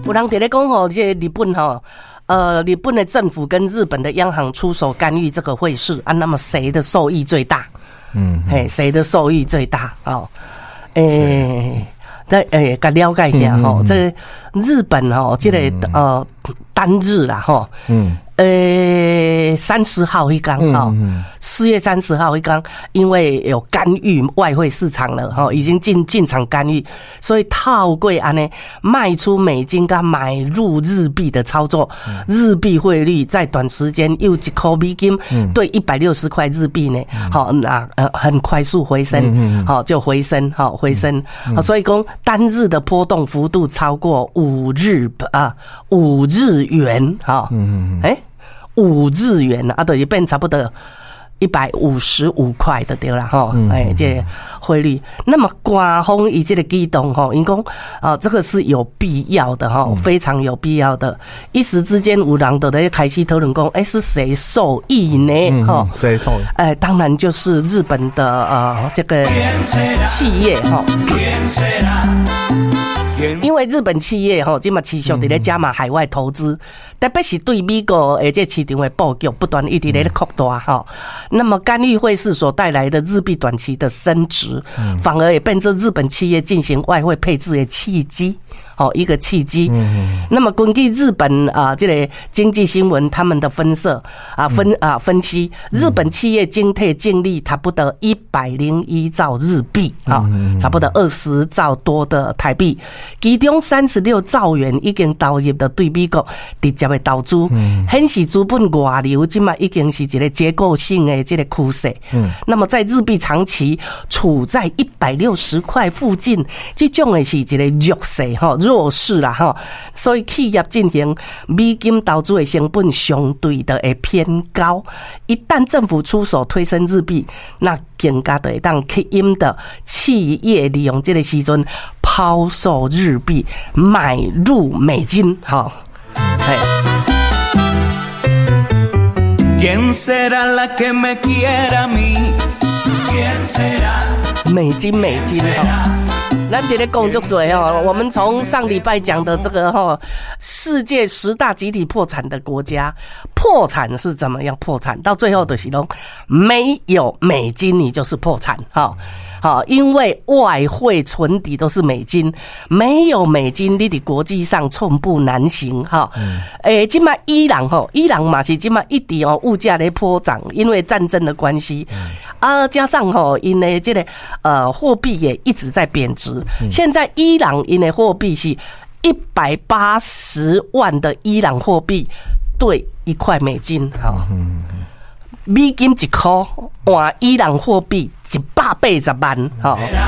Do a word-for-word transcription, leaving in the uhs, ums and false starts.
有人在咧讲吼，这日本吼，呃，日本的政府跟日本的央行出手干预这个汇市啊，那么谁的受益最大？嗯，嘿，谁的受益最大？哦，诶，再诶，甲了解一下吼，这日本吼，这个呃单日啦吼，嗯。呃，三十号一缸哈，四月三十号一缸，因为有干预外汇市场了哈，已经进进场干预，所以套柜安呢卖出美金跟买入日币的操作，日币汇率在短时间又一块美金对一百六十块日币呢，好那呃很快速回升，好就回升，好回升，所以讲单日的波动幅度超过五日啊五日元哈，哎。五日元啊，等于变差不多一百五十五块的对啦哈，哎，这汇率。那么官方以这个激动哈，因讲啊，这个是有必要的哈，非常有必要的。一时之间，有人都在开始讨论讲，哎，是谁受益呢？哈， 谁受益？ 哎，当然就是日本的呃这个企业哈。因为日本企业吼，今嘛持续伫咧加码海外投资，特别是对美国诶这市场的布局不断一直咧扩大哈。那么干预汇市所带来的日币短期的升值，反而也变成日本企业进行外汇配置的契机。好，一个契机。嗯，那么根据日本啊，这个经济新闻他们的分色啊分啊分析，日本企业经退净利差不多一百零一兆日币啊，差不多二十兆多的台币，其中三十六兆元已经投入的对美国直接的投资，显示资本外流，今嘛已经是一个结构性的这个趋势。嗯，那么在日币长期处在一百六十块附近，这种的是一个弱势哈。弱势啦哈，所以企业进行美金投资的成本相对的会偏高。一旦政府出手推升日币，那更加的让吸引的企业利用这个时阵抛售日币，买入美金哈。嘿。美金美金哈。咱伫咧讲足多哦，我们从上礼拜讲的这个哈，世界十大集体破产的国家，破产是怎么样破产？到最后的形容，没有美金你就是破产哈。好，因为外汇存底都是美金，没有美金，你伫国际上寸步难行哈。诶，今嘛伊朗吼，伊朗嘛是今嘛一直哦物价咧波涨，因为战争的关系，啊加上吼因为这个呃货币也一直在贬值。现在伊朗因为货币是一百八十万的伊朗货币兑一块美金哈。美金一块换伊朗货币一百八十万，哈。